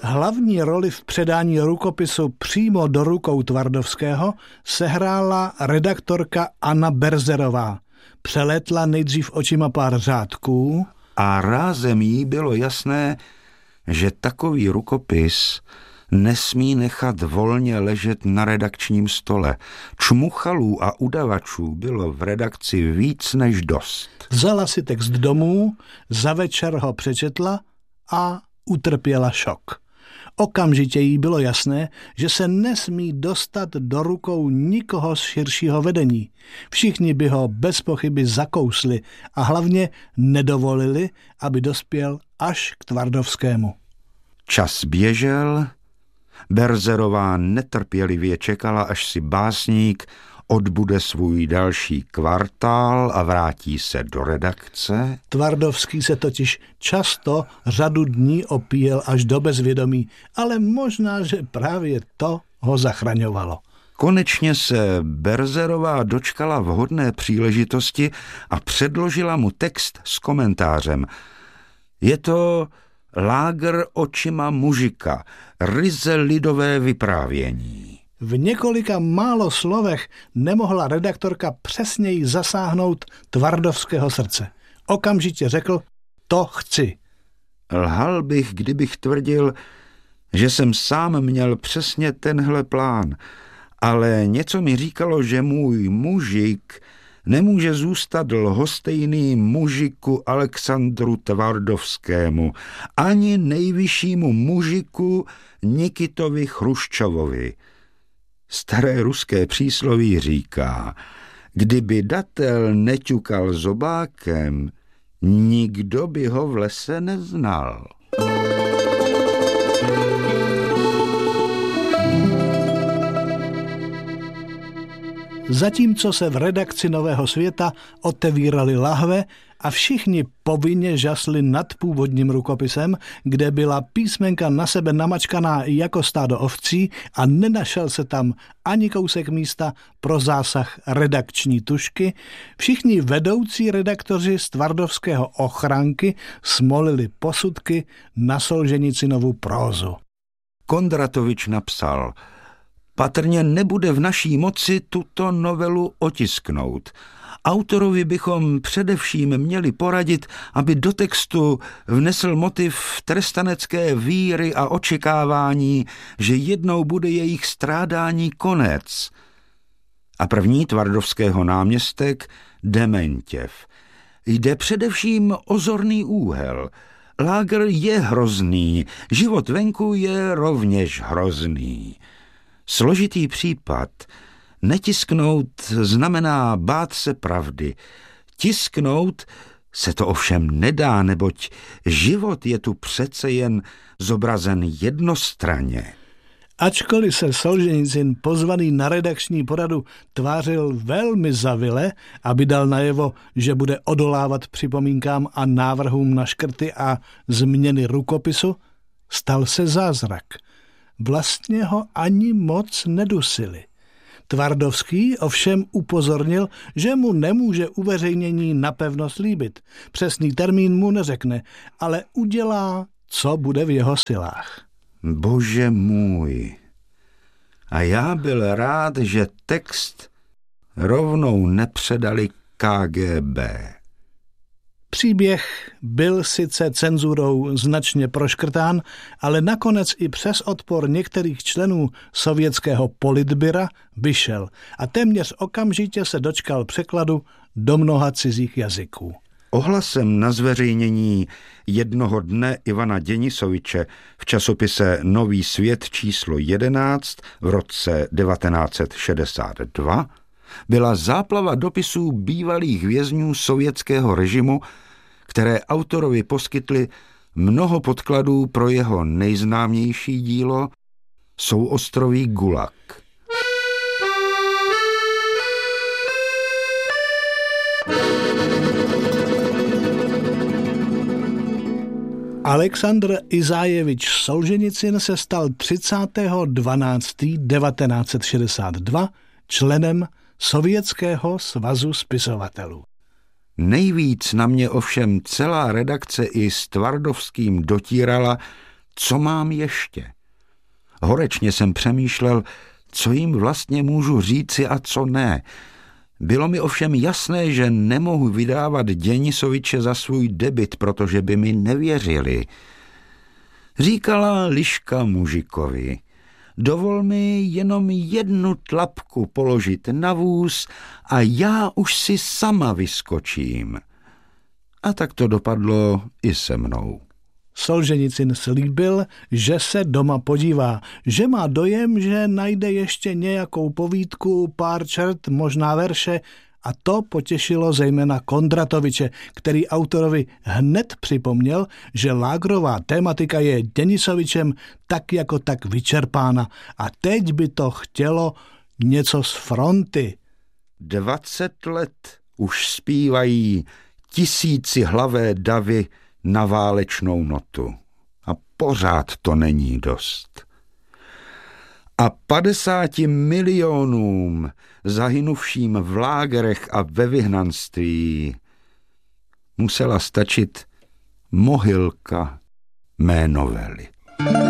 Hlavní roli v předání rukopisu přímo do rukou Tvardovského sehrála redaktorka Anna Berzerová. Přelétla nejdřív očima pár řádků a rázem jí bylo jasné, že takový rukopis nesmí nechat volně ležet na redakčním stole. Čmuchalů a udavačů bylo v redakci víc než dost. Vzala si text domů, za večer ho přečetla a utrpěla šok. Okamžitě jí bylo jasné, že se nesmí dostat do rukou nikoho z širšího vedení. Všichni by ho bez pochyby zakousli a hlavně nedovolili, aby dospěl až k Tvardovskému. Čas běžel, Berzerová netrpělivě čekala, až si básník odbude svůj další kvartál a vrátí se do redakce. Tvardovský se totiž často řadu dní opíjel až do bezvědomí, ale možná, že právě to ho zachraňovalo. Konečně se Berzerová dočkala vhodné příležitosti a předložila mu text s komentářem. Je to Lágr očima mužika, ryze lidové vyprávění. V několika málo slovech nemohla redaktorka přesněji zasáhnout Tvardovského srdce. Okamžitě řekl, to chci. Lhal bych, kdybych tvrdil, že jsem sám měl přesně tenhle plán, ale něco mi říkalo, že můj mužik nemůže zůstat lhostejným mužiku Alexandru Tvardovskému, ani nejvyššímu mužiku Nikitovi Chruščovovi. Staré ruské přísloví říká, kdyby datel neťukal zobákem, nikdo by ho v lese neznal. Zatímco se v redakci Nového světa otevíraly lahve a všichni povinně žasli nad původním rukopisem, kde byla písmenka na sebe namačkaná jako stádo ovcí a nenašel se tam ani kousek místa pro zásah redakční tužky, všichni vedoucí redaktoři z Tvardovského ochranky smolili posudky na Solženicinovu prózu. Kondratovič napsal: patrně nebude v naší moci tuto novelu otisknout. Autorovi bychom především měli poradit, aby do textu vnesl motiv trestanecké víry a očekávání, že jednou bude jejich strádání konec. A první Tvardovského náměstek Dementěv. Jde především o zorný úhel. Lágr je hrozný, život venku je rovněž hrozný. Složitý případ. Netisknout znamená bát se pravdy. Tisknout se to ovšem nedá, neboť život je tu přece jen zobrazen jednostranně. Ačkoliv se Solženicin pozvaný na redakční poradu tvářil velmi zavile, aby dal najevo, že bude odolávat připomínkám a návrhům na škrty a změny rukopisu, stal se zázrak. Vlastně ho ani moc nedusili. Tvardovský ovšem upozornil, že mu nemůže uveřejnění napevno slíbit. Přesný termín mu neřekne, ale udělá, co bude v jeho silách. Bože můj. A já byl rád, že text rovnou nepředali KGB. Příběh byl sice cenzurou značně proškrtán, ale nakonec i přes odpor některých členů sovětského politbyra vyšel a téměř okamžitě se dočkal překladu do mnoha cizích jazyků. Ohlasem na zveřejnění jednoho dne Ivana Denisoviče v časopise Nový svět číslo 11 v roce 1962 byla záplava dopisů bývalých vězňů sovětského režimu, které autorovi poskytly mnoho podkladů pro jeho nejznámější dílo Souostroví Gulag. Alexandr Izajevič Solženicin se stal 30.12.1962 členem Sovětského svazu spisovatelů. Nejvíc na mě ovšem celá redakce i s Tvardovským dotírala, co mám ještě? Horečně jsem přemýšlel, co jim vlastně můžu říci a co ne. Bylo mi ovšem jasné, že nemohu vydávat Denisoviče za svůj debut, protože by mi nevěřili. Říkala Liška mužikovi: dovol mi jenom jednu tlapku položit na vůz a já už si sama vyskočím. A tak to dopadlo i se mnou. Solženicyn slíbil, že se doma podívá, že má dojem, že najde ještě nějakou povídku, pár čert, možná verše, a to potěšilo zejména Kondratoviče, který autorovi hned připomněl, že lágrová tematika je Denisovičem tak jako tak vyčerpána a teď by to chtělo něco z fronty. 20 let už zpívají tisícihlavé davy na válečnou notu. A pořád to není dost. A 50 milionům zahynuvším v lágerech a ve vyhnanství musela stačit mohylka mé novely.